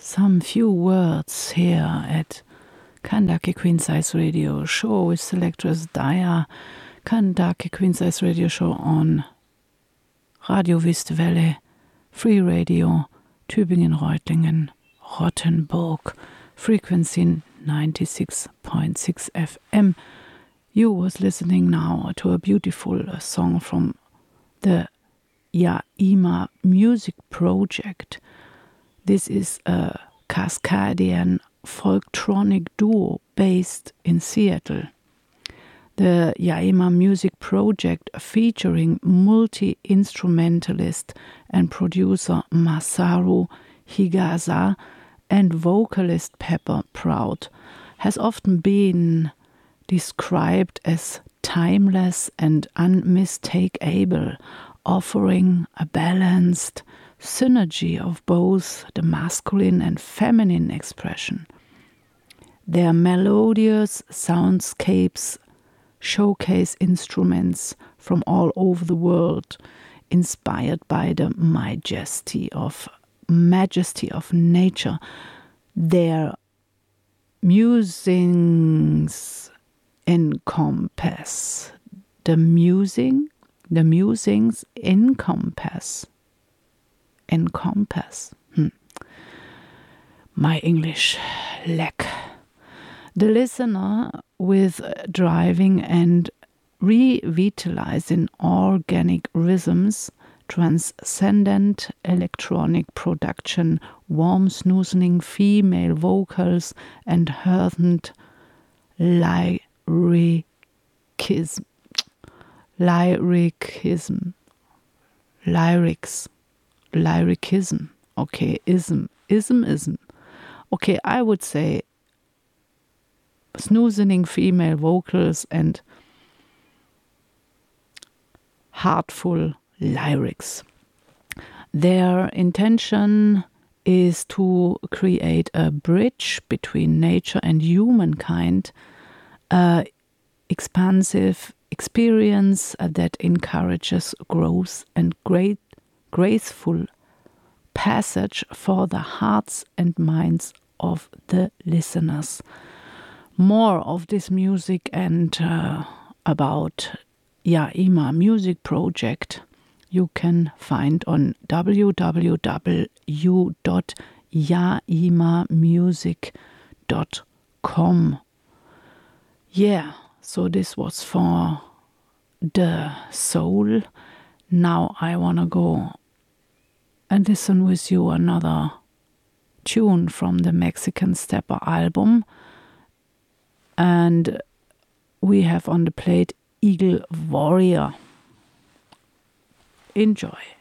some few words here at Kandake Queen Size Radio Show with Selectress Daya. Kandake Queen Size Radio Show on Radio Wüstewelle, Free Radio, Tübingen, Reutlingen, Rottenburg, frequency 96.6 FM. You was listening now to a beautiful song from the Yaima Music Project. This is a Cascadian folktronic duo based in Seattle. The Yaima Music Project, featuring multi-instrumentalist and producer Masaru Higasa and vocalist Pepper Proud, has often been described as timeless and unmistakable, offering a balanced synergy of both the masculine and feminine expression. Their melodious soundscapes showcase instruments from all over the world, inspired by the majesty of nature. Their musings encompass my English lack. The listener with driving and revitalizing organic rhythms, transcendent electronic production, warm snoozing female vocals, and heartened lyrics. Okay, ism. Okay, I would say snoozing female vocals and heartful lyrics. Their intention is to create a bridge between nature and humankind, expansive experience that encourages growth and graceful passage for the hearts and minds of the listeners. More of this music and about Yaima Music Project you can find on www.yaimamusic.com. Yeah, so this was for the soul. Now I wanna go and listen with you another tune from the Mexican Stepper album, and we have on the plate Eagle Warrior. Enjoy.